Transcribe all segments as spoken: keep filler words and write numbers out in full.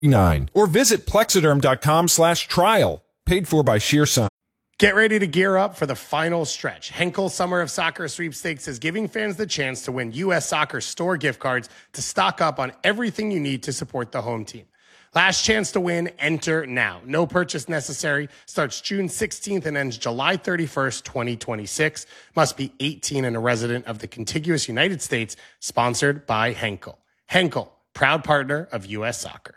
Nine or visit plexiderm.com slash trial. Paid for by Shearson. Get ready to gear up for the final stretch. Henkel Summer of Soccer Sweepstakes is giving fans the chance to win U S Soccer store gift cards to stock up on everything you need to support the home team. Last chance to win, enter now. No purchase necessary. Starts June sixteenth and ends July thirty-first, twenty twenty-six. Must be eighteen and a resident of the contiguous United States. Sponsored by Henkel. Henkel, proud partner of U S Soccer.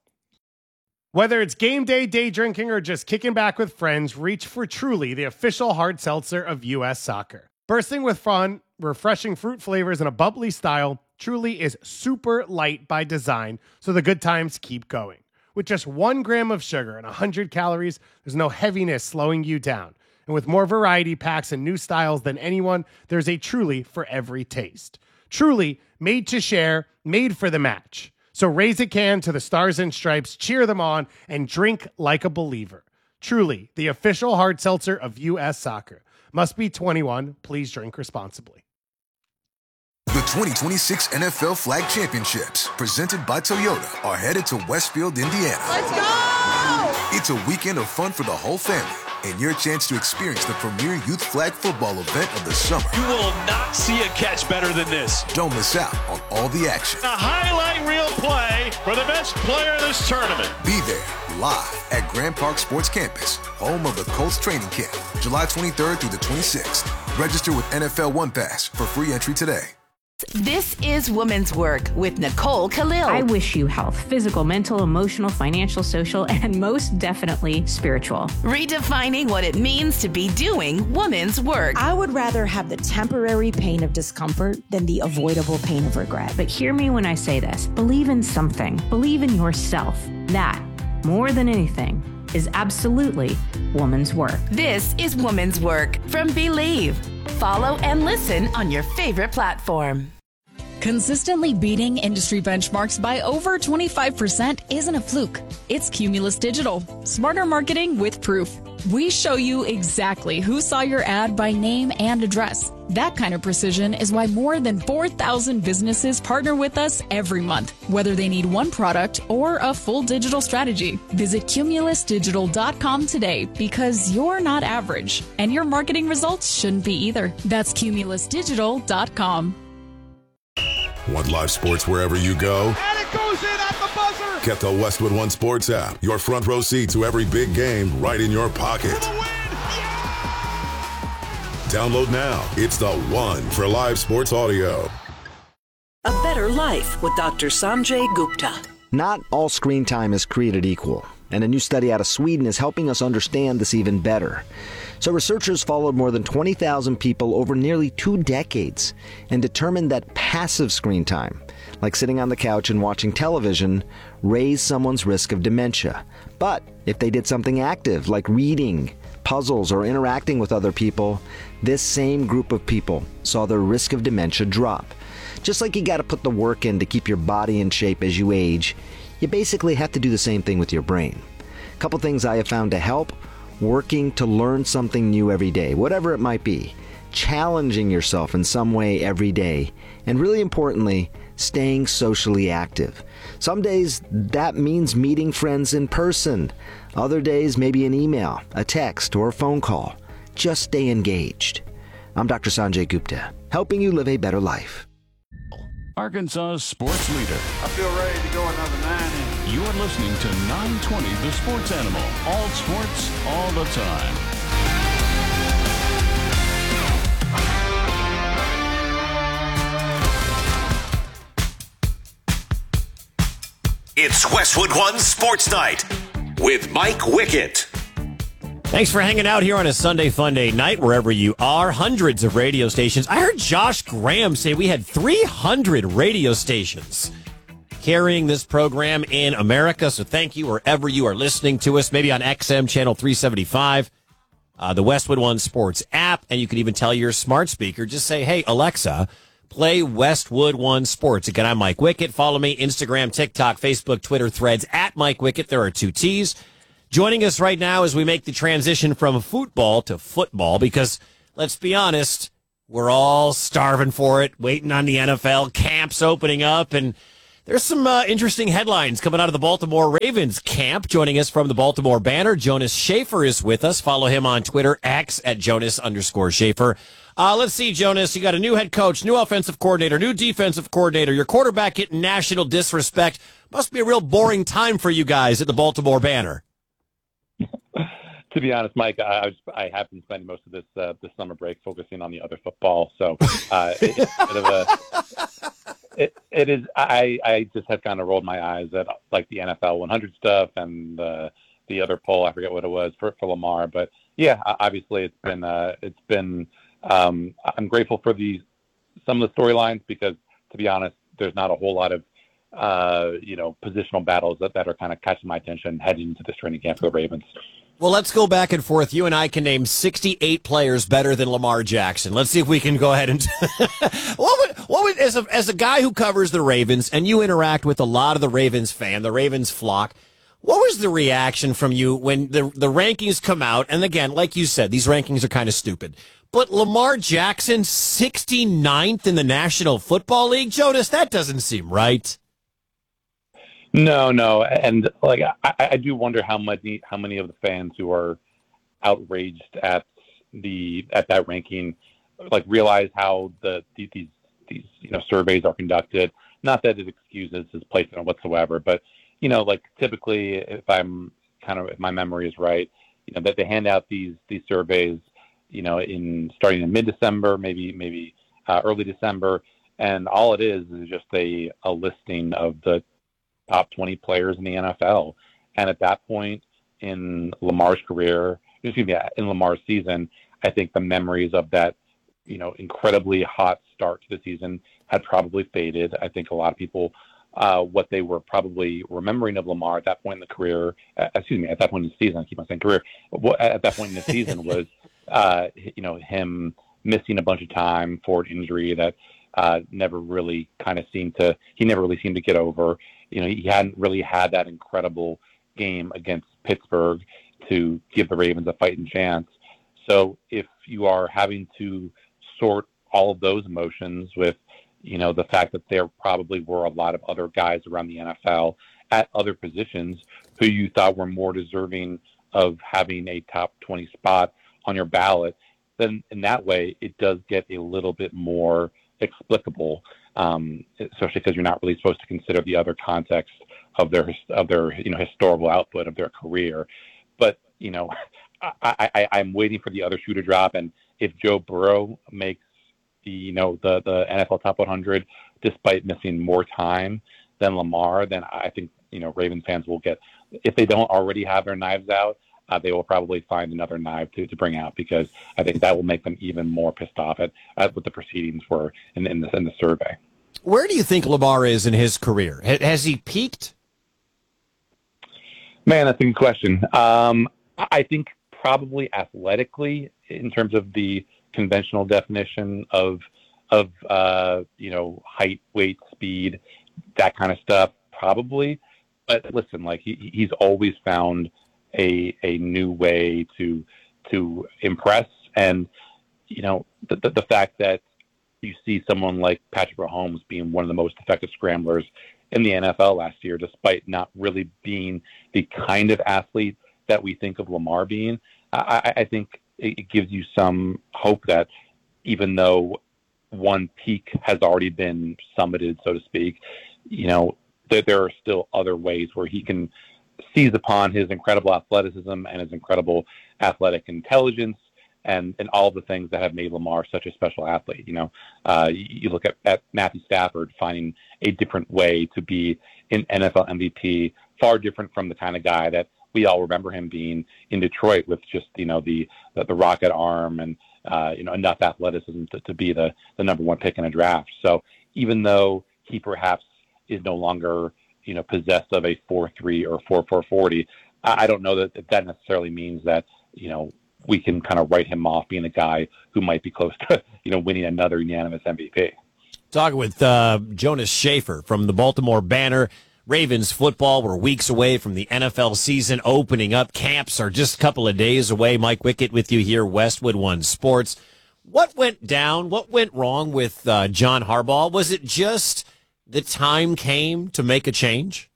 Whether it's game day, day drinking, or just kicking back with friends, reach for Truly, the official hard seltzer of U S Soccer. Bursting with fun, refreshing fruit flavors, and a bubbly style, Truly is super light by design, so the good times keep going. With just one gram of sugar and one hundred calories, there's no heaviness slowing you down. And with more variety packs and new styles than anyone, there's a Truly for every taste. Truly, made to share, made for the match. So raise a can to the Stars and Stripes, cheer them on, and drink like a believer. Truly, the official hard seltzer of U S Soccer. Must be twenty-one. Please drink responsibly. The twenty twenty-six N F L Flag Championships, presented by Toyota, are headed to Westfield, Indiana. Let's go! It's a weekend of fun for the whole family, and your chance to experience the premier youth flag football event of the summer. You will not see a catch better than this. Don't miss out on all the action. A highlight reel play for the best player in this tournament. Be there, live at Grand Park Sports Campus, home of the Colts training camp, July twenty-third through the twenty-sixth. Register with N F L One Pass for free entry today. This is Women's Work with Nicole Khalil. I wish you health, physical, mental, emotional, financial, social, and most definitely spiritual. Redefining what it means to be doing women's work. I would rather have the temporary pain of discomfort than the avoidable pain of regret. But hear me when I say this. Believe in something. Believe in yourself. That, more than anything, is absolutely woman's work. This is Woman's Work from Believe. Follow and listen on your favorite platform. Consistently beating industry benchmarks by over twenty-five percent isn't a fluke. It's Cumulus Digital. Smarter marketing with proof. We show you exactly who saw your ad by name and address. That kind of precision is why more than four thousand businesses partner with us every month, whether they need one product or a full digital strategy. Visit cumulus digital dot com today because you're not average, and your marketing results shouldn't be either. That's cumulus digital dot com. Want live sports wherever you go? And it goes in at the buzzer! Get the Westwood One Sports app. Your front row seat to every big game right in your pocket. For the win! Yeah! Download now. It's the one for live sports audio. A Better Life with Doctor Sanjay Gupta. Not all screen time is created equal, and a new study out of Sweden is helping us understand this even better. So researchers followed more than twenty thousand people over nearly two decades and determined that passive screen time, like sitting on the couch and watching television, raised someone's risk of dementia. But if they did something active, like reading, puzzles, or interacting with other people, this same group of people saw their risk of dementia drop. Just like you got to put the work in to keep your body in shape as you age, you basically have to do the same thing with your brain. A couple things I have found to help: working to learn something new every day, whatever it might be, challenging yourself in some way every day, and really importantly, staying socially active. Some days that means meeting friends in person. Other days, maybe an email, a text, or a phone call. Just stay engaged. I'm Doctor Sanjay Gupta, helping you live a better life. Arkansas's sports leader. I feel ready to go another nine innings. You're listening to nine twenty The Sports Animal. All sports, all the time. It's Westwood One Sports Night with Mike Wickett. Thanks for hanging out here on a Sunday Fun Day night, wherever you are. Hundreds of radio stations. I heard Josh Graham say we had three hundred radio stations carrying this program in America. So thank you wherever you are listening to us, maybe on X M channel three seventy-five, uh, the Westwood One Sports app. And you can even tell your smart speaker, just say, hey, Alexa, play Westwood One Sports. Again, I'm Mike Wickett. Follow me, Instagram, TikTok, Facebook, Twitter, Threads, at Mike Wickett. There are two T's. Joining us right now as we make the transition from football to football, because let's be honest, we're all starving for it, waiting on the N F L camps opening up, and There's some uh, interesting headlines coming out of the Baltimore Ravens camp. Joining us from the Baltimore Banner, Jonas Shaffer is with us. Follow him on Twitter, X at Jonas underscore Shaffer. Uh, let's see, Jonas, you got a new head coach, new offensive coordinator, new defensive coordinator. Your quarterback getting national disrespect. Must be a real boring time for you guys at the Baltimore Banner. To be honest, Mike, I, I, was, I have been spending most of this uh, this summer break focusing on the other football. So uh, it, it's a bit of a it, it is. I, I just have kind of rolled my eyes at like the N F L one hundred stuff and uh, the other poll. I forget what it was for, for Lamar, but yeah, obviously it's been uh, it's been. Um, I'm grateful for the some of the storylines because, to be honest, there's not a whole lot of uh, you know positional battles that, that are kind of catching my attention heading into this training camp for the Ravens. Well, let's go back and forth. You and I can name sixty-eight players better than Lamar Jackson. Let's see if we can go ahead and what would, what would, as a, as a guy who covers the Ravens and you interact with a lot of the Ravens fan, the Ravens flock, what was the reaction from you when the, the rankings come out? And again, like you said, these rankings are kind of stupid, but Lamar Jackson, sixty-ninth in the National Football League, Jonas, that doesn't seem right. No, no, and like I, I do wonder how many how many of the fans who are outraged at the at that ranking like realize how the these these you know surveys are conducted. Not that it excuses his placement whatsoever, but you know, like typically, if I'm kind of if my memory is right, you know that they hand out these these surveys, you know, in starting in mid-December, maybe maybe uh, early December, and all it is is just a a listing of the top twenty players in the N F L. And at that point in Lamar's career, excuse me, in Lamar's season, I think the memories of that, you know, incredibly hot start to the season had probably faded. I think a lot of people, uh, what they were probably remembering of Lamar at that point in the career, uh, excuse me, at that point in the season, I keep on saying career, at that point in the season was, uh, you know, him missing a bunch of time for an injury that uh, never really kind of seemed to, he never really seemed to get over. You know, he hadn't really had that incredible game against Pittsburgh to give the Ravens a fighting chance. So if you are having to sort all of those emotions with, you know, the fact that there probably were a lot of other guys around the N F L at other positions who you thought were more deserving of having a top twenty spot on your ballot, then in that way it does get a little bit more explicable. Um, especially because you're not really supposed to consider the other context of their of their you know historical output of their career. But you know, I, I, I'm waiting for the other shoe to drop, and if Joe Burrow makes the you know the the N F L top one hundred despite missing more time than Lamar, then I think you know Ravens fans will get, if they don't already have their knives out, uh, they will probably find another knife to, to bring out, because I think that will make them even more pissed off at, at what the proceedings were in, in the in the survey. Where do you think Lamar is in his career? Has he peaked? Man, that's a good question. Um, I think probably athletically, in terms of the conventional definition of of uh, you know height, weight, speed, that kind of stuff, probably. But listen, like he he's always found a a new way to to impress, and you know the the, the fact that you see someone like Patrick Mahomes being one of the most effective scramblers in the N F L last year, despite not really being the kind of athlete that we think of Lamar being. I, I think it gives you some hope that even though one peak has already been summited, so to speak, you know, that there are still other ways where he can seize upon his incredible athleticism and his incredible athletic intelligence, and, and all the things that have made Lamar such a special athlete. You know, uh, you, you look at, at Matthew Stafford finding a different way to be an N F L M V P, far different from the kind of guy that we all remember him being in Detroit, with just, you know, the, the, the rocket arm and, uh, you know, enough athleticism to, to be the, the number one pick in a draft. So even though he perhaps is no longer, you know, possessed of a four three or four four forty, I, I don't know that that necessarily means that, you know, we can kind of write him off being a guy who might be close to, you know, winning another unanimous M V P. Talking with uh, Jonas Shaffer from the Baltimore Banner. Ravens football, we're weeks away from the N F L season opening up. Camps are just a couple of days away. Mike Wickett with you here, Westwood One Sports. What went down? What went wrong with uh, John Harbaugh? Was it just the time came to make a change?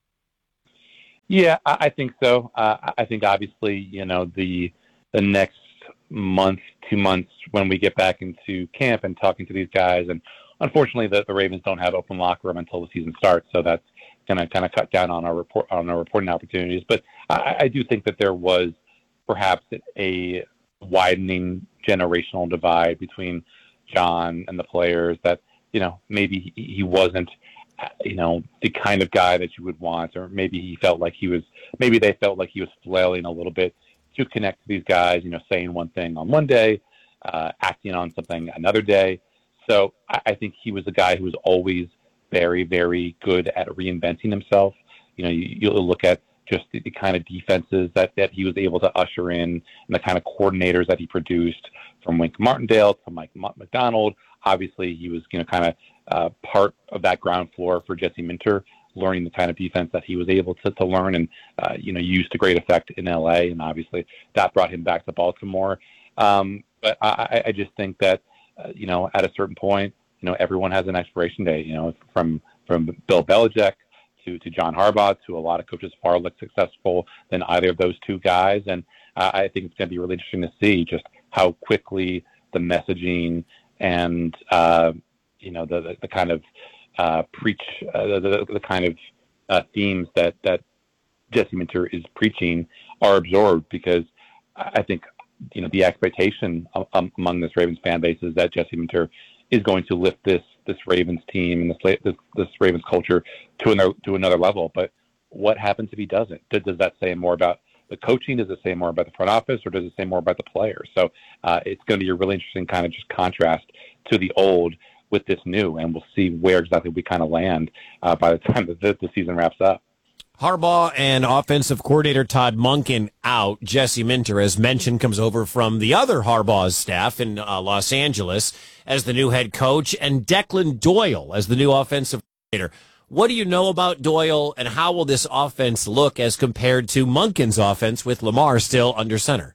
Yeah, I, I think so. Uh, I think obviously, you know, the the next month, two months when we get back into camp and talking to these guys, and unfortunately the, the Ravens don't have open locker room until the season starts, so that's going to kind of cut down on our report on our reporting opportunities. But I, I do think that there was perhaps a widening generational divide between John and the players, that, you know, maybe he, he wasn't, you know, the kind of guy that you would want, or maybe he felt like he was, maybe they felt like he was flailing a little bit to connect to these guys, you know, saying one thing on one day, uh, acting on something another day. So I, I think he was a guy who was always very, very good at reinventing himself. You know, you, you'll look at just the, the kind of defenses that, that he was able to usher in, and the kind of coordinators that he produced, from Wink Martindale to Mike McDonald. Obviously, he was, you know, kind of uh, part of that ground floor for Jesse Minter, learning the kind of defense that he was able to, to learn and, uh, you know, use to great effect in L A. And obviously that brought him back to Baltimore. Um, but I, I just think that, uh, you know, at a certain point, you know, everyone has an expiration date, you know, from, from Bill Belichick to, to John Harbaugh, to a lot of coaches far less successful than either of those two guys. And uh, I think it's going to be really interesting to see just how quickly the messaging and, uh, you know, the, the, the kind of uh, preach, uh, the, the kind of uh, themes that, that Jesse Minter is preaching are absorbed, because I think, you know, the expectation um, among this Ravens fan base is that Jesse Minter is going to lift this this Ravens team and this this, this Ravens culture to another to another level. But what happens if he doesn't? Does, does that say more about the coaching? Does it say more about the front office, or does it say more about the players? So uh, it's going to be a really interesting kind of just contrast to the old with this new, and we'll see where exactly we kind of land uh, by the time that the, the season wraps up. Harbaugh and offensive coordinator Todd Monken out. Jesse Minter, as mentioned, comes over from the other Harbaugh's staff in uh, Los Angeles as the new head coach, and Declan Doyle as the new offensive coordinator. What do you know about Doyle, and how will this offense look as compared to Monken's offense with Lamar still under center?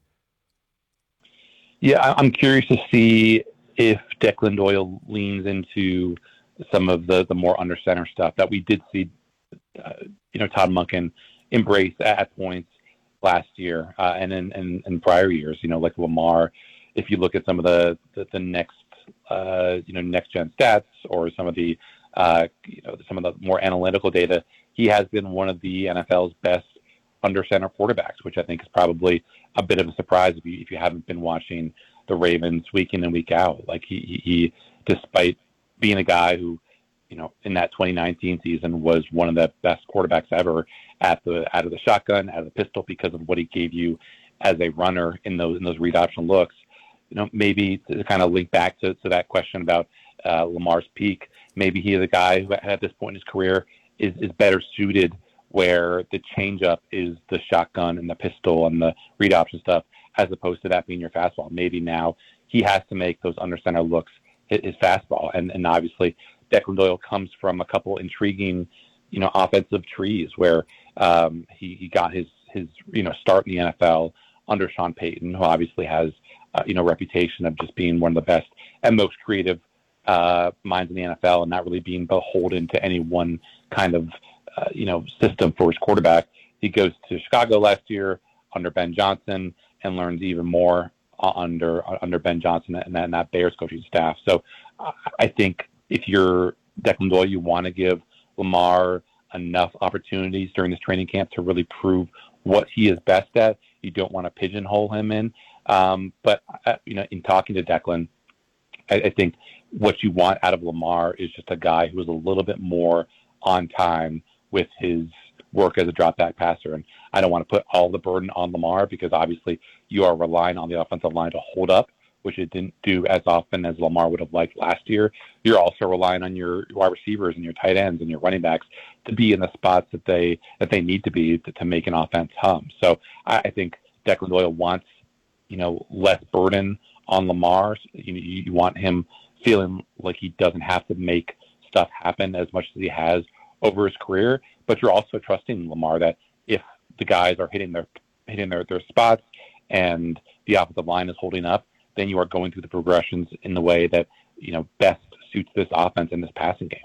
Yeah, I'm curious to see if Declan Doyle leans into some of the, the more under center stuff that we did see Uh, you know, Todd Monken embrace at points last year uh, and in, in, in prior years, you know, like Lamar. If you look at some of the, the, the next, uh, you know, next gen stats, or some of the, uh, you know, some of the more analytical data, he has been one of the N F L's best under center quarterbacks, which I think is probably a bit of a surprise if you, if you haven't been watching the Ravens week in and week out. Like he, he, he despite being a guy who, you know, in that twenty nineteen season was one of the best quarterbacks ever at the out of the shotgun, out of the pistol, because of what he gave you as a runner in those in those read option looks. You know, maybe to kind of link back to, to that question about uh, Lamar's peak, maybe he is a guy who at this point in his career is, is better suited where the changeup is the shotgun and the pistol and the read option stuff, as opposed to that being your fastball. Maybe now he has to make those under center looks hit his fastball, and and obviously Declan Doyle comes from a couple intriguing, you know, offensive trees where um, he, he got his, his, you know, start in the N F L under Sean Payton, who obviously has, uh, you know, reputation of just being one of the best and most creative uh, minds in the N F L, and not really being beholden to any one kind of, uh, you know, system for his quarterback. He goes to Chicago last year under Ben Johnson and learns even more under under Ben Johnson and that, and that Bears coaching staff. So uh, I think if you're Declan Doyle, you want to give Lamar enough opportunities during this training camp to really prove what he is best at. You don't want to pigeonhole him in. Um, but, uh, you know, in talking to Declan, I, I think what you want out of Lamar is just a guy who is a little bit more on time with his work as a drop back passer. And I don't want to put all the burden on Lamar, because obviously you are relying on the offensive line to hold up, which it didn't do as often as Lamar would have liked last year. You're also relying on your wide receivers and your tight ends and your running backs to be in the spots that they that they need to be to, to make an offense hum. So I, I think Declan Doyle wants, you know, less burden on Lamar. You, you want him feeling like he doesn't have to make stuff happen as much as he has over his career. But you're also trusting Lamar that if the guys are hitting their hitting their, their spots and the offensive line is holding up, then you are going through the progressions in the way that, you know, best suits this offense in this passing game.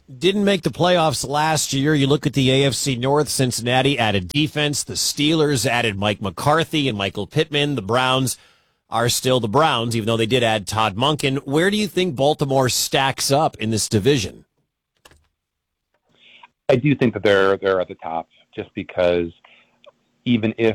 didn't make the playoffs last year. You look at the A F C North, Cincinnati added defense. The Steelers added Mike McCarthy and Michael Pittman. The Browns are still the Browns, even though they did add Todd Monken. Where do you think Baltimore stacks up in this division? I do think that they're they're at the top, just because even if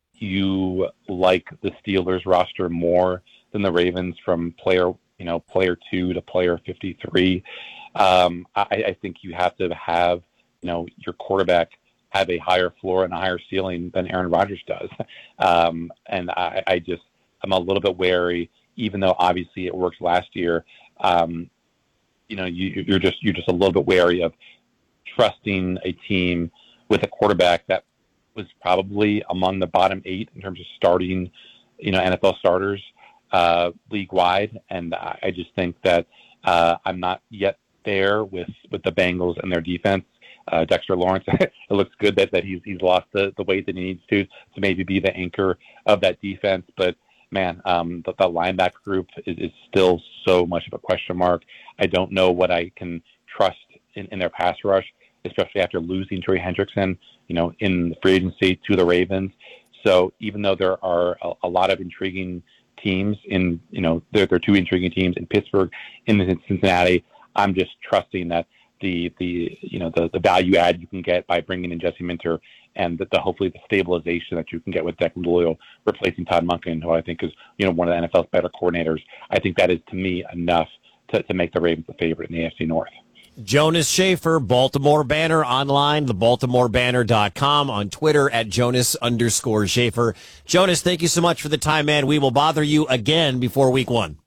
you like the Steelers roster more than the Ravens from player, you know, player two to player fifty-three, um, I, I think you have to have, you know, your quarterback have a higher floor and a higher ceiling than Aaron Rodgers does. Um, and I, I just, I'm a little bit wary, even though obviously it worked last year. Um, you know, you, you're just, you're just a little bit wary of trusting a team with a quarterback that was probably among the bottom eight in terms of starting, you know, N F L starters uh, league wide. And I, I just think that uh, I'm not yet there with, with the Bengals and their defense. Uh, Dexter Lawrence, it looks good that, that he's he's lost the, the weight that he needs to to maybe be the anchor of that defense. But man, um, the, the linebacker group is, is still so much of a question mark. I don't know what I can trust in, in their pass rush, especially after losing Trey Hendrickson, you know, in the free agency to the Ravens. So even though there are a, a lot of intriguing teams in, you know, there, there are two intriguing teams in Pittsburgh and in Cincinnati, I'm just trusting that the, the you know, the, the value add you can get by bringing in Jesse Minter and the, the hopefully the stabilization that you can get with Declan Doyle replacing Todd Monken, who I think is, you know, one of the N F L's better coordinators. I think that is, to me, enough to, to make the Ravens the favorite in the A F C North. Jonas Schaefer, Baltimore Banner, online, the baltimore banner dot com, on Twitter at Jonas underscore Schaefer. Jonas, thank you so much for the time, man. We will bother you again before week one.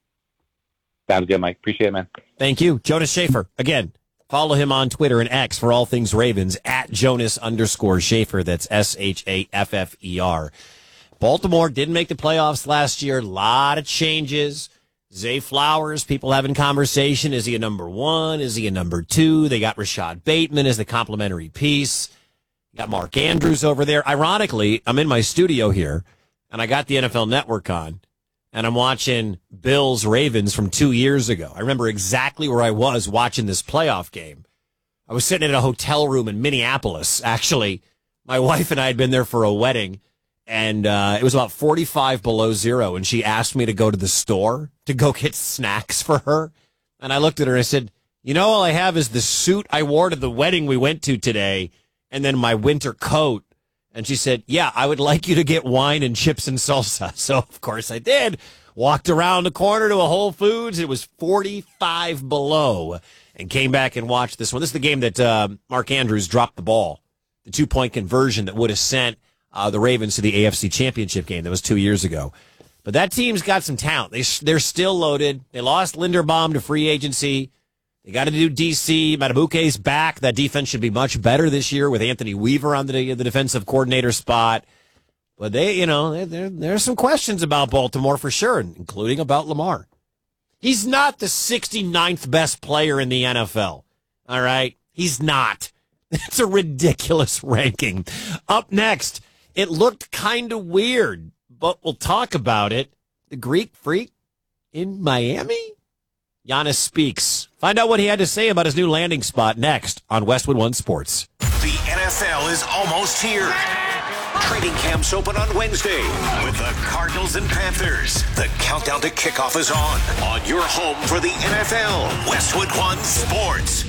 Sounds good, Mike. Appreciate it, man. Thank you. Jonas Schaefer, again. Follow him on Twitter and X for all things Ravens, at Jonas underscore Schaefer. That's S H A F F E R. Baltimore didn't make the playoffs last year. A lot of changes. Zay Flowers, people having conversation. Is he a number one? Is he a number two? They got Rashad Bateman as the complimentary piece. Got Mark Andrews over there. Ironically, I'm in my studio here, and I got the N F L Network on, and I'm watching Bills Ravens from two years ago. I remember exactly where I was watching this playoff game. I was sitting in a hotel room in Minneapolis, actually. My wife and I had been there for a wedding, and uh, it was about forty-five below zero, and she asked me to go to the store to go get snacks for her. And I looked at her and I said, you know, all I have is the suit I wore to the wedding we went to today, and then my winter coat. And she said, yeah, I would like you to get wine and chips and salsa. So, of course, I did. Walked around the corner to a Whole Foods. It was forty-five below, and came back and watched this one. This is the game that uh, Mark Andrews dropped the ball, the two-point conversion that would have sent uh, the Ravens to the A F C Championship game. That was two years ago. But that team's got some talent. They, they're still loaded. They lost Linderbaum to free agency. They got to do D C. Matabuke's back. That defense should be much better this year with Anthony Weaver on the, the defensive coordinator spot. But they, you know, there there's some questions about Baltimore for sure, including about Lamar. He's not the sixty-ninth best player in the N F L. All right? He's not. It's a ridiculous ranking. Up next, it looked kind of weird, but we'll talk about it. The Greek Freak in Miami? Giannis speaks. Find out what he had to say about his new landing spot next on Westwood One Sports. The N F L is almost here. Training camps open on Wednesday with the Cardinals and Panthers. The countdown to kickoff is on. On your home for the N F L, Westwood One Sports.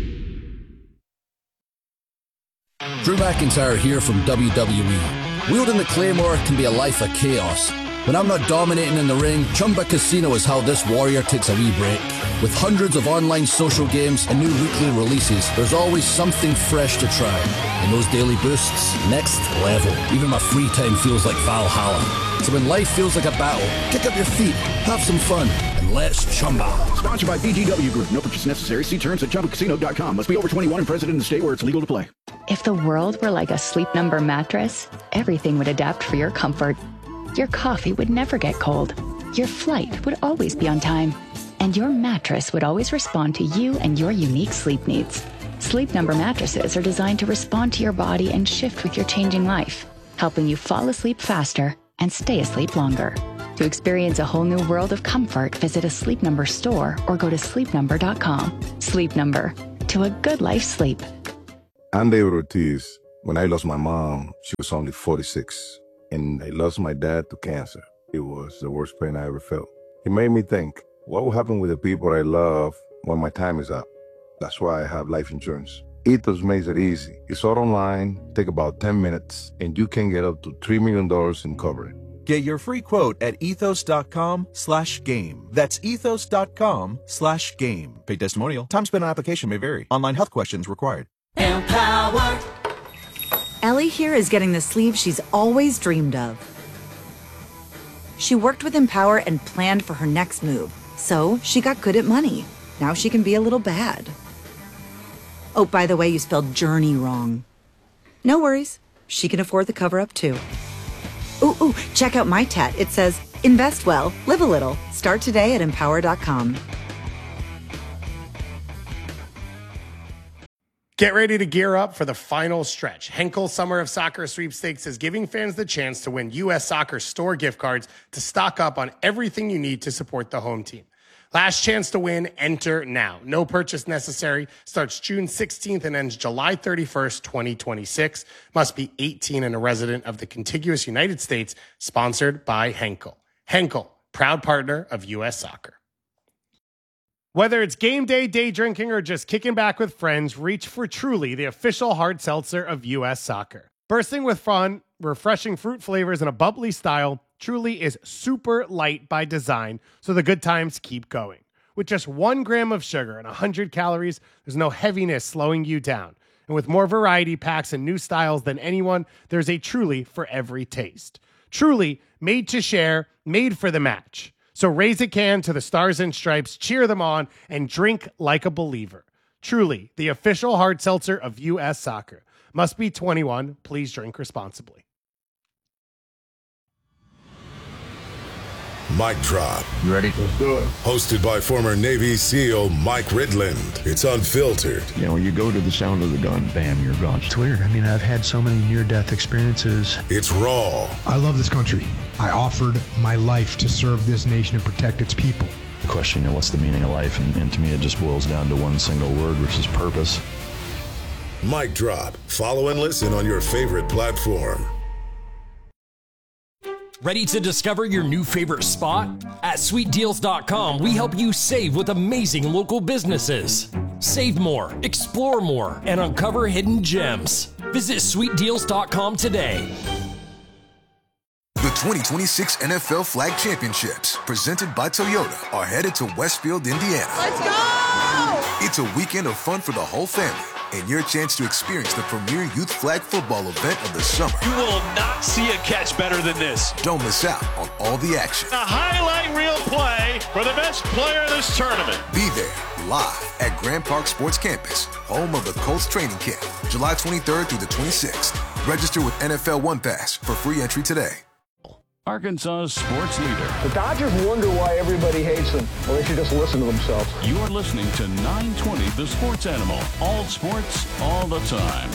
Drew McIntyre here from W W E. Wielding the Claymore can be a life of chaos. When I'm not dominating in the ring, Chumba Casino is how this warrior takes a wee break. With hundreds of online social games and new weekly releases, there's always something fresh to try. And those daily boosts, next level. Even my free time feels like Valhalla. So when life feels like a battle, kick up your feet, have some fun, and let's Chumba. Sponsored by B G W Group. No purchase necessary. See terms at chumba casino dot com. Must be over twenty-one and present in the state where it's legal to play. If the world were like a Sleep Number mattress, everything would adapt for your comfort. Your coffee would never get cold. Your flight would always be on time. And your mattress would always respond to you and your unique sleep needs. Sleep Number mattresses are designed to respond to your body and shift with your changing life, helping you fall asleep faster and stay asleep longer. To experience a whole new world of comfort, visit a Sleep Number store or go to sleep number dot com. Sleep Number. to a good night's sleep. I'm David Ortiz. When I lost my mom, she was only forty-six, and I lost my dad to cancer. It was the worst pain I ever felt. It made me think, what will happen with the people I love when my time is up? That's why I have life insurance. Ethos makes it easy. It's all online, take about ten minutes, and you can get up to three million dollars in coverage. Get your free quote at ethos.com slash game. That's ethos.com slash game. Paid testimonial. Time spent on application may vary. Online health questions required. Empower. Ellie here is getting the sleeve she's always dreamed of. She worked with Empower and planned for her next move. So she got good at money. Now she can be a little bad. Oh, by the way, you spelled journey wrong. No worries. She can afford the cover-up too. Ooh, ooh, check out my tat. It says, invest well, live a little. Start today at empower dot com. Get ready to gear up for the final stretch. Henkel Summer of Soccer Sweepstakes is giving fans the chance to win U S Soccer store gift cards to stock up on everything you need to support the home team. Last chance to win, enter now. No purchase necessary. Starts June sixteenth and ends July thirty-first, twenty twenty-six. Must be eighteen and a resident of the contiguous United States. Sponsored by Henkel. Henkel, proud partner of U S Soccer. Whether it's game day, day drinking, or just kicking back with friends, reach for Truly, the official hard seltzer of U S Soccer. Bursting with fun, refreshing fruit flavors, and a bubbly style, Truly is super light by design, so the good times keep going. With just one gram of sugar and one hundred calories, there's no heaviness slowing you down. And with more variety packs and new styles than anyone, there's a Truly for every taste. Truly, made to share, made for the match. So raise a can to the Stars and Stripes, cheer them on, and drink like a believer. Truly, the official hard seltzer of U S Soccer. Must be twenty-one. Please drink responsibly. Mic Drop. You ready? Let's do it. Hosted by former Navy SEAL Mike Ridland. It's unfiltered. You know, you go to the sound of the gun, bam, you're gone. It's weird. I mean, I've had so many near-death experiences. It's raw. I love this country. I offered my life to serve this nation and protect its people. The question, you know, what's the meaning of life? And, and to me, it just boils down to one single word, which is purpose. Mic Drop. Follow and listen on your favorite platform. Ready to discover your new favorite spot? At sweet deals dot com, we help you save with amazing local businesses. Save more, explore more, and uncover hidden gems. Visit sweet deals dot com today. The twenty twenty-six N F L Flag Championships, presented by Toyota, are headed to Westfield, Indiana. Let's go! It's a weekend of fun for the whole family, and your chance to experience the premier youth flag football event of the summer. You will not see a catch better than this. Don't miss out on all the action. A highlight reel play for the best player of this tournament. Be there live at Grand Park Sports Campus, home of the Colts training camp, July twenty-third through the twenty-sixth. Register with N F L One Pass for free entry today. Arkansas sports leader. The Dodgers wonder why everybody hates them. Well, they should just listen to themselves. You're listening to nine twenty The Sports Animal. All sports, all the time.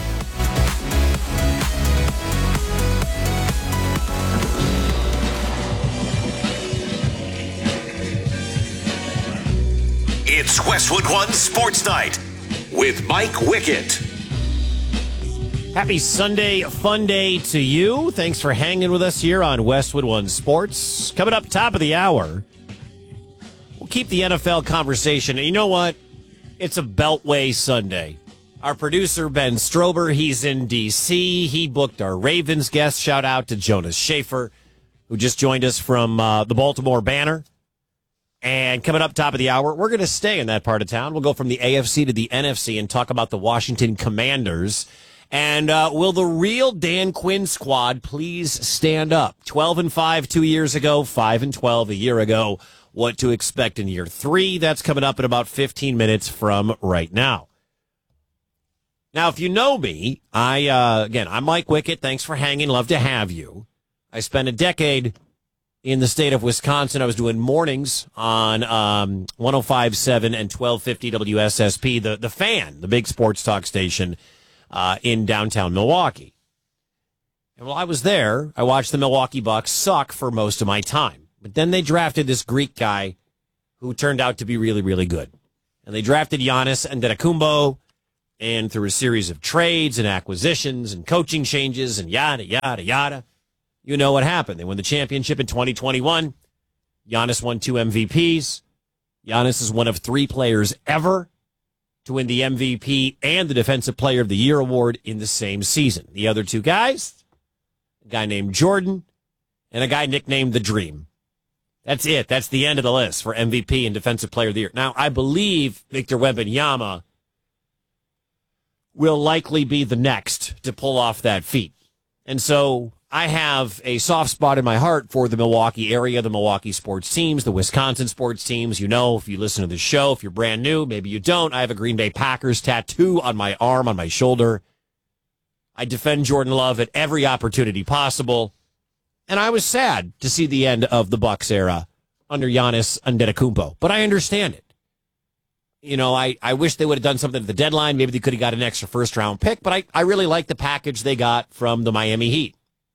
It's Westwood One Sports Night with Mike Wickett. Happy Sunday fun day to you. Thanks for hanging with us here on Westwood One Sports. Coming up top of the hour, we'll keep the N F L conversation. And you know what? It's a Beltway Sunday. Our producer, Ben Strober, he's in D C. He booked our Ravens guest. Shout out to Jonas Schaefer, who just joined us from uh, the Baltimore Banner. And coming up top of the hour, we're going to stay in that part of town. We'll go from the A F C to the N F C and talk about the Washington Commanders. And uh, will the real Dan Quinn squad please stand up? twelve and five two years ago, five and twelve a year ago. What to expect in year three? That's coming up in about fifteen minutes from right now. Now, if you know me, I uh, again, I'm Mike Wickett. Thanks for hanging. Love to have you. I spent a decade in the state of Wisconsin. I was doing mornings on um, one oh five point seven and twelve fifty W S S P, the, the Fan, the big sports talk station uh, in downtown Milwaukee. And while I was there, I watched the Milwaukee Bucks suck for most of my time. But then they drafted this Greek guy who turned out to be really, really good. And they drafted Giannis Antetokounmpo, and through a series of trades and acquisitions and coaching changes and yada, yada, yada, you know what happened. They won the championship in twenty twenty-one. Giannis won two M V Ps. Giannis is one of three players ever to win the M V P and the Defensive Player of the Year award in the same season. The other two guys, a guy named Jordan and a guy nicknamed The Dream. That's it. That's the end of the list for M V P and Defensive Player of the Year. Now, I believe Victor Wembanyama will likely be the next to pull off that feat. And so I have a soft spot in my heart for the Milwaukee area, the Milwaukee sports teams, the Wisconsin sports teams. You know, if you listen to the show, if you're brand new, maybe you don't. I have a Green Bay Packers tattoo on my arm, on my shoulder. I defend Jordan Love at every opportunity possible. And I was sad to see the end of the Bucks era under Giannis Antetokounmpo. But I understand it. You know, I, I wish they would have done something at the deadline. Maybe they could have got an extra first-round pick. But I, I really like the package they got from the Miami Heat.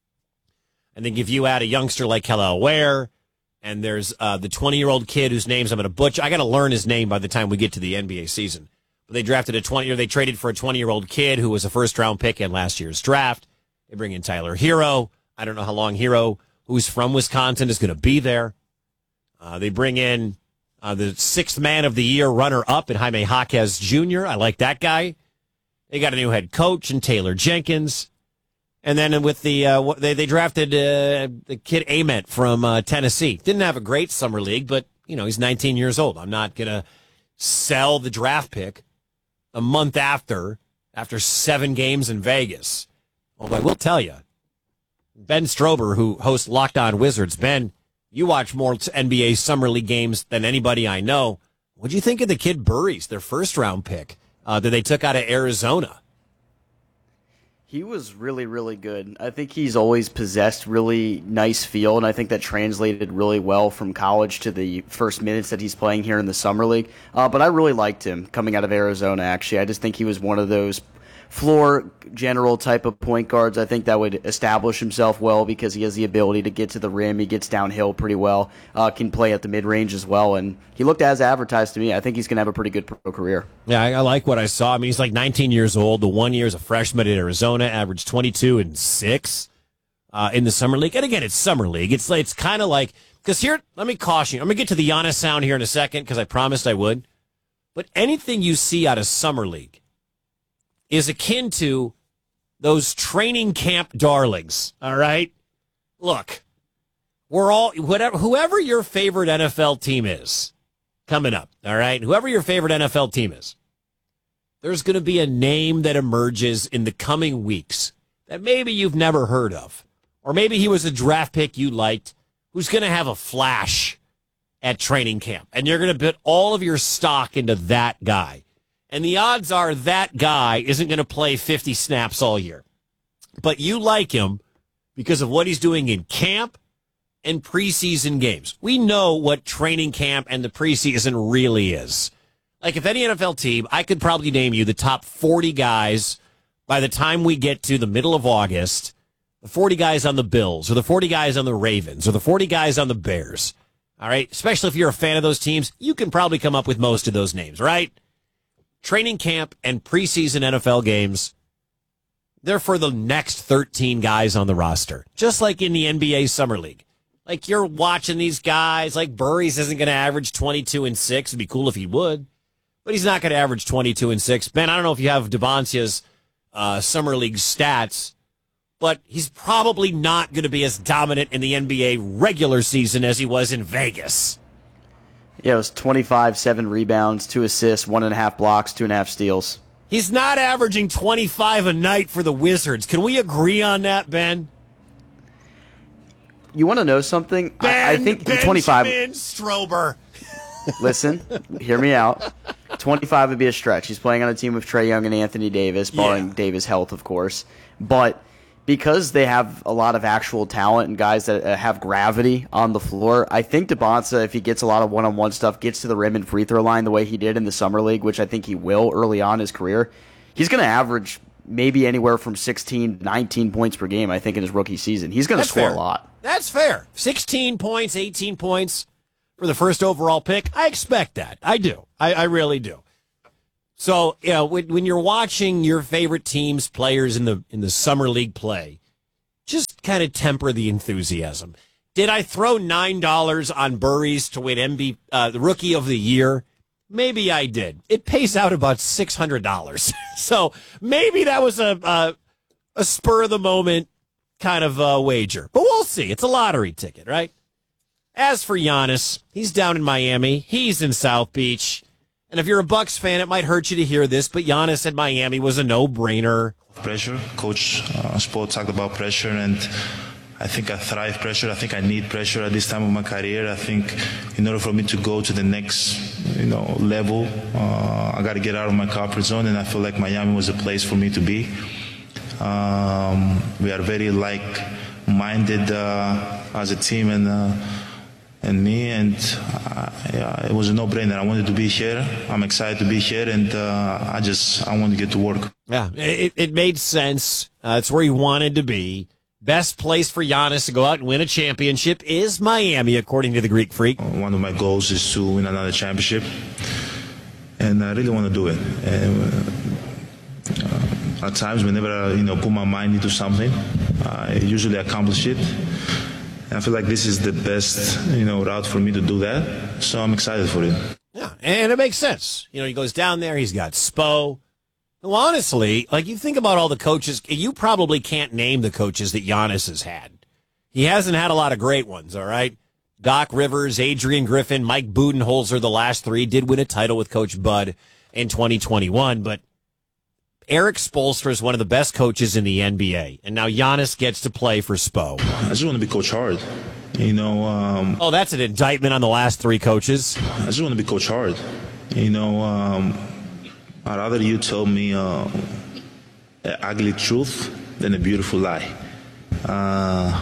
I think if you add a youngster like Kelly Ware, and there's uh, the twenty-year-old kid whose names I'm going to butcher. I got to learn his name by the time we get to the N B A season. But they drafted a twenty, or they traded for a twenty-year-old kid who was a first-round pick in last year's draft. They bring in Tyler Hero. I don't know how long Hero, who's from Wisconsin, is going to be there. Uh, they bring in uh, the sixth man of the year runner-up in Jaime Jaquez Junior I like that guy. They got a new head coach in Taylor Jenkins. And then with the uh, they they drafted uh, the kid Ament from uh, Tennessee. Didn't have a great summer league, but you know he's nineteen years old. I'm not gonna sell the draft pick a month after after seven games in Vegas. Well, I will tell you, Ben Strober, who hosts Locked On Wizards, Ben, you watch more N B A summer league games than anybody I know. What do you think of the kid Burries, their first round pick uh, that they took out of Arizona? He was really, really good. I think he's always possessed really nice feel, and I think that translated really well from college to the first minutes that he's playing here in the Summer League. Uh, but I really liked him coming out of Arizona, actually. I just think he was one of those floor general type of point guards. I think that would establish himself well because he has the ability to get to the rim. He gets downhill pretty well, uh, can play at the mid-range as well, and he looked as advertised to me. I think he's going to have a pretty good pro career. Yeah, I, I like what I saw. I mean, he's like nineteen years old. The one year as a freshman in Arizona, averaged twenty-two and six uh, in the Summer League. And again, it's Summer League. It's, it's kind of like, because here, let me caution you. I'm going to get to the Giannis sound here in a second because I promised I would. But anything you see out of Summer League is akin to those training camp darlings, all right? Look, we're all, whatever, whoever your favorite N F L team is coming up, all right? Whoever your favorite N F L team is, there's going to be a name that emerges in the coming weeks that maybe you've never heard of. Or maybe he was a draft pick you liked who's going to have a flash at training camp. And you're going to put all of your stock into that guy. And the odds are that guy isn't going to play fifty snaps all year. But you like him because of what he's doing in camp and preseason games. We know what training camp and the preseason really is. Like, if any N F L team, I could probably name you the top forty guys by the time we get to the middle of August, the forty guys on the Bills, or the forty guys on the Ravens, or the forty guys on the Bears. All right? Especially if you're a fan of those teams, you can probably come up with most of those names, right? Training camp and preseason N F L games, they're for the next thirteen guys on the roster, just like in the N B A Summer League. Like, you're watching these guys, like Burries isn't going to average twenty-two and six. It'd be cool if he would, but he's not going to average twenty-two and six. Ben, I don't know if you have Debancia's uh, Summer League stats, but he's probably not going to be as dominant in the N B A regular season as he was in Vegas. Yeah, it was twenty-five, seven rebounds, two assists, one and a half blocks, two and a half steals. He's not averaging twenty-five a night for the Wizards. Can we agree on that, Ben? You want to know something? Ben, I, I think Benjamin twenty-five. Strober. Listen, hear me out. twenty-five would be a stretch. He's playing on a team with Trae Young and Anthony Davis, barring Yeah. Davis' health, of course. But because they have a lot of actual talent and guys that uh, have gravity on the floor, I think Debonsa, if he gets a lot of one-on-one stuff, gets to the rim and free throw line the way he did in the Summer League, which I think he will early on in his career, he's going to average maybe anywhere from sixteen, nineteen points per game, I think, in his rookie season. He's going to score fair. a lot. That's fair. sixteen points, eighteen points. for the first overall pick. I expect that. I do. I, I really do. So, you know, when, when you're watching your favorite teams, players in the in the summer league play, just kind of temper the enthusiasm. Did I throw nine dollars on Burries to win M V P, uh, the Rookie of the Year? Maybe I did. It pays out about six hundred dollars. So maybe that was a, a, a spur of the moment kind of uh, wager. But we'll see. It's a lottery ticket, right? As for Giannis, he's down in Miami. He's in South Beach. And if you're a Bucks fan, it might hurt you to hear this, but Giannis at Miami was a no-brainer. Pressure. Coach uh, Spo talked about pressure, and I think I thrive pressure. I think I need pressure at this time of my career. I think in order for me to go to the next, you know, level, uh, I got to get out of my comfort zone, and I feel like Miami was a place for me to be. Um, we are very like-minded uh, as a team, and uh, and me, and uh, yeah, it was a no-brainer. I wanted to be here. I'm excited to be here, and uh, I just I want to get to work. Yeah, it, it made sense. Uh, it's where he wanted to be. Best place for Giannis to go out and win a championship is Miami, according to the Greek Freak. One of my goals is to win another championship, and I really want to do it. And, uh, at times, whenever I you know put my mind into something, I usually accomplish it. I feel like this is the best, you know, route for me to do that. So I'm excited for it. Yeah, and it makes sense. You know, he goes down there, he's got Spo. Well, honestly, like you think about all the coaches, you probably can't name the coaches that Giannis has had. He hasn't had a lot of great ones, all right? Doc Rivers, Adrian Griffin, Mike Budenholzer, the last three, did win a title with Coach Bud in twenty twenty-one, but Eric Spoelstra is one of the best coaches in the N B A, and now Giannis gets to play for Spo. I just want to be Coach Hard. You know. Um, oh, that's an indictment on the last three coaches. I just want to be Coach Hard. You know, um, I'd rather you tell me uh, an ugly truth than a beautiful lie. Uh,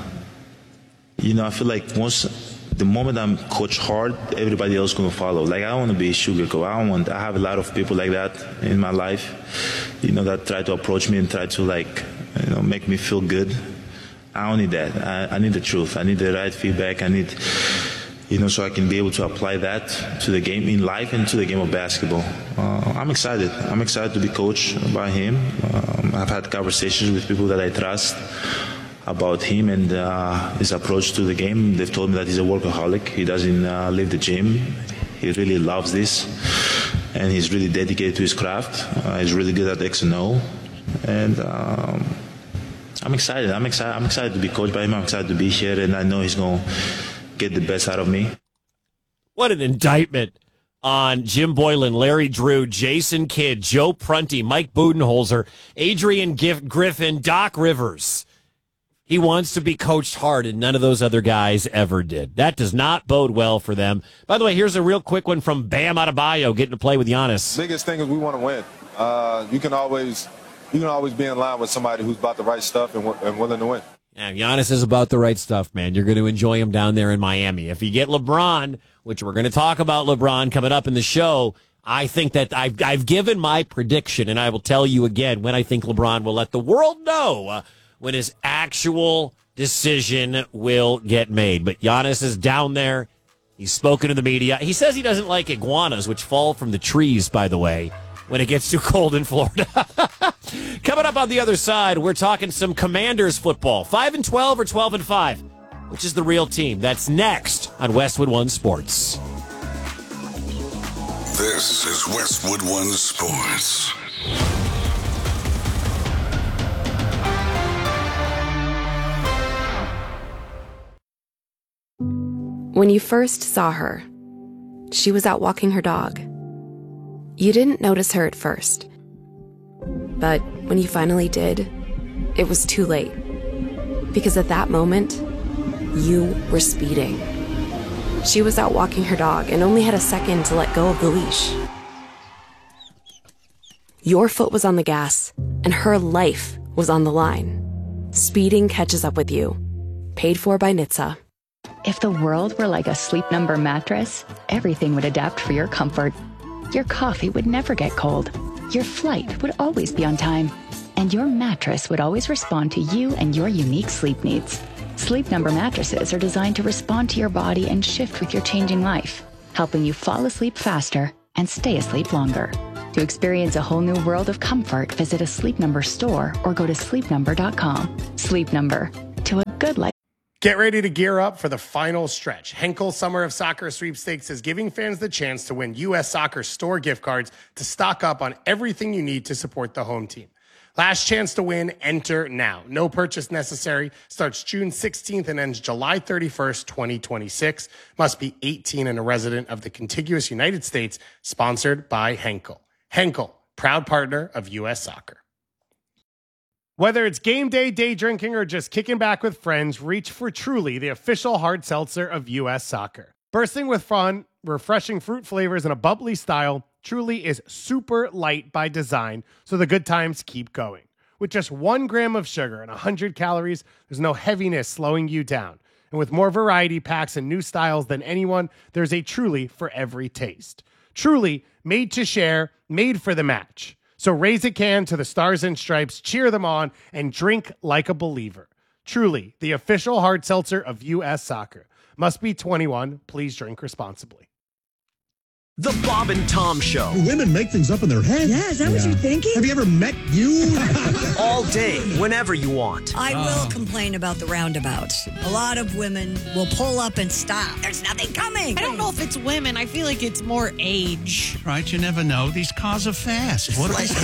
you know, I feel like once the moment I'm Coach Hard, everybody else gonna follow. Like I don't want to be a sugar coach. I don't want. I have a lot of people like that in my life, you know, that try to approach me and try to like, you know, make me feel good. I don't need that. I, I need the truth. I need the right feedback. I need, you know, so I can be able to apply that to the game in life and to the game of basketball. Uh, I'm excited. I'm excited to be coached by him. Um, I've had conversations with people that I trust about him and uh, his approach to the game. They've told me that he's a workaholic. He doesn't uh, leave the gym. He really loves this, and he's really dedicated to his craft. Uh, he's really good at X and O, and um, I'm excited. I'm excited. I'm excited to be coached by him. I'm excited to be here, and I know he's going to get the best out of me. What an indictment on Jim Boylan, Larry Drew, Jason Kidd, Joe Prunty, Mike Budenholzer, Adrian Giff- Griffin, Doc Rivers. He wants to be coached hard, and none of those other guys ever did. That does not bode well for them. By the way, here's a real quick one from Bam Adebayo getting to play with Giannis. Biggest thing is we want to win. Uh, you can always you can always be in line with somebody who's about the right stuff and, and willing to win. Yeah, Giannis is about the right stuff, man. You're going to enjoy him down there in Miami. If you get LeBron, which we're going to talk about LeBron coming up in the show, I think that I've, I've given my prediction, and I will tell you again when I think LeBron will let the world know uh, when his actual decision will get made. But Giannis is down there. He's spoken to the media. He says he doesn't like iguanas, which fall from the trees, by the way, when it gets too cold in Florida. Coming up on the other side, we're talking some Commanders football. five and twelve or twelve and five? Which is the real team? That's next on Westwood One Sports. This is Westwood One Sports. When you first saw her, she was out walking her dog. You didn't notice her at first. But when you finally did, it was too late. Because at that moment, you were speeding. She was out walking her dog and only had a second to let go of the leash. Your foot was on the gas, and her life was on the line. Speeding catches up with you. Paid for by N H T S A. If the world were like a Sleep Number mattress, everything would adapt for your comfort. Your coffee would never get cold. Your flight would always be on time. And your mattress would always respond to you and your unique sleep needs. Sleep Number mattresses are designed to respond to your body and shift with your changing life, helping you fall asleep faster and stay asleep longer. To experience a whole new world of comfort, visit a Sleep Number store or go to sleep number dot com. Sleep Number, to a good life. Get ready to gear up for the final stretch. Henkel Summer of Soccer Sweepstakes is giving fans the chance to win U S Soccer store gift cards to stock up on everything you need to support the home team. Last chance to win, enter now. No purchase necessary. Starts June sixteenth and ends July thirty-first, twenty twenty-six. Must be eighteen and a resident of the contiguous United States. Sponsored by Henkel. Henkel, proud partner of U S Soccer. Whether it's game day, day drinking, or just kicking back with friends, reach for Truly, the official hard seltzer of U S Soccer. Bursting with fun, refreshing fruit flavors, and a bubbly style, Truly is super light by design, so the good times keep going. With just one gram of sugar and one hundred calories, there's no heaviness slowing you down. And with more variety packs and new styles than anyone, there's a Truly for every taste. Truly, made to share, made for the match. So raise a can to the Stars and Stripes, cheer them on, and drink like a believer. Truly, the official hard seltzer of U S Soccer. Must be twenty-one. Please drink responsibly. The Bob and Tom Show. Women make things up in their head. Yeah, is that yeah. what you're thinking? Have you ever met you? All day, whenever you want. I will uh. complain about the roundabouts. A lot of women will pull up and stop. There's nothing coming. I don't know if it's women. I feel like it's more age. Right, you never know. These cars are fast. What They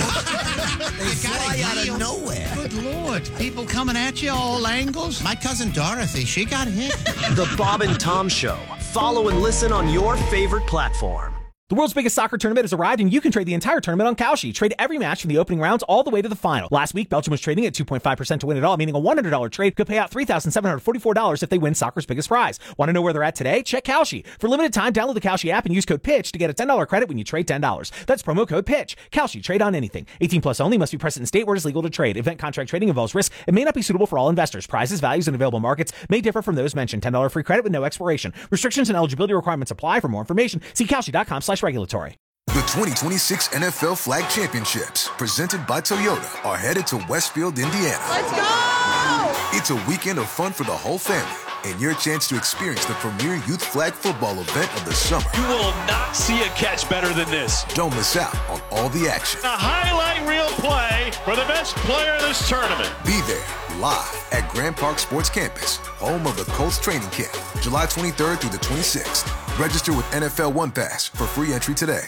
fly out of nowhere. Good Lord. People coming at you all angles. My cousin Dorothy, she got hit. The Bob and Tom Show. Follow and listen on your favorite platform. The world's biggest soccer tournament has arrived, and you can trade the entire tournament on Kalshi. Trade every match from the opening rounds all the way to the final. Last week, Belgium was trading at two point five percent to win it all, meaning a one hundred dollars trade could pay out three thousand seven hundred forty-four dollars if they win soccer's biggest prize. Want to know where they're at today? Check Kalshi. For limited time, download the Kalshi app and use code PITCH to get a ten dollars credit when you trade ten dollars. That's promo code PITCH. Kalshi. Trade on anything. eighteen plus only. Must be present in state where it is legal to trade. Event contract trading involves risk and may not be suitable for all investors. Prizes, values, and available markets may differ from those mentioned. ten dollars free credit with no expiration. Restrictions and eligibility requirements apply. For more information, see Kalshi.com slash regulatory. The twenty twenty-six N F L Flag Championships, presented by Toyota, are headed to Westfield, Indiana. Let's go! It's a weekend of fun for the whole family, and your chance to experience the premier youth flag football event of the summer. You will not see a catch better than this. Don't miss out on all the action. A highlight reel play for the best player of this tournament. Be there, live at Grand Park Sports Campus, home of the Colts training camp, July twenty-third through the twenty-sixth. Register with N F L One Pass for free entry today.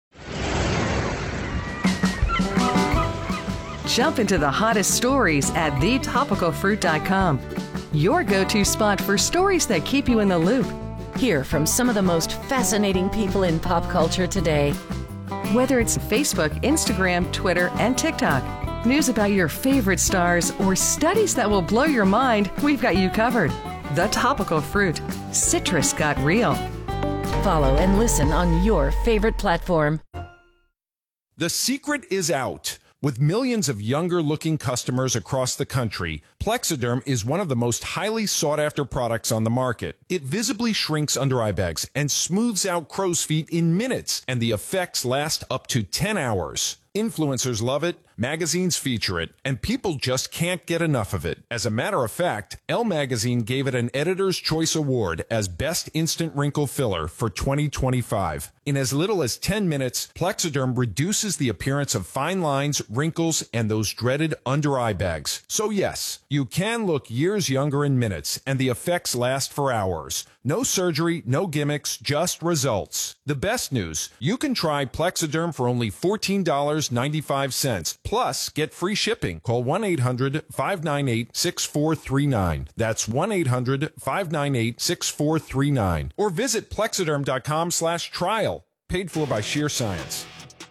Jump into the hottest stories at the topical fruit dot com. Your go-to spot for stories that keep you in the loop. Hear from some of the most fascinating people in pop culture today. Whether it's Facebook, Instagram, Twitter, and TikTok, news about your favorite stars, or studies that will blow your mind, we've got you covered. The Topical Fruit. Citrus got real. Follow and listen on your favorite platform. The secret is out. With millions of younger-looking customers across the country, Plexiderm is one of the most highly sought-after products on the market. It visibly shrinks under-eye bags and smooths out crow's feet in minutes, and the effects last up to ten hours. Influencers love it, magazines feature it, and people just can't get enough of it. As a matter of fact, Elle Magazine gave it an Editor's Choice Award as Best Instant Wrinkle Filler for twenty twenty-five. In as little as ten minutes, Plexiderm reduces the appearance of fine lines, wrinkles, and those dreaded under-eye bags. So yes, you can look years younger in minutes, and the effects last for hours. No surgery, no gimmicks, just results. The best news, you can try Plexiderm for only fourteen dollars and ninety-five cents. Plus, get free shipping. Call one eight hundred five nine eight six four three nine. That's one eight hundred five nine eight six four three nine. Or visit plexiderm.com slash trial. Paid for by Sheer Science.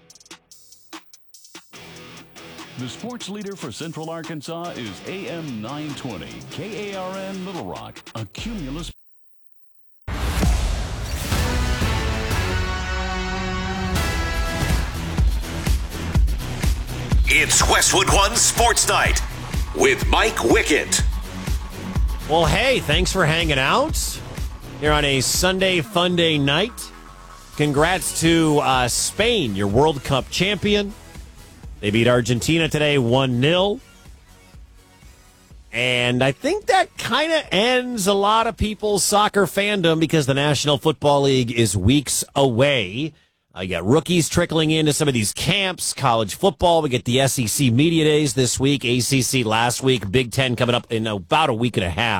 The sports leader for Central Arkansas is A M nine twenty, K A R N Little Rock, a Cumulus. It's Westwood One Sports Night with Mike Wickett. Well, hey, thanks for hanging out here on a Sunday Fun Day night. Congrats to uh, Spain, your World Cup champion. They beat Argentina today one nil. And I think that kind of ends a lot of people's soccer fandom because the National Football League is weeks away. Uh, you got rookies trickling into some of these camps, college football. We get the S E C Media Days this week, A C C last week, Big Ten coming up in about a week and a half.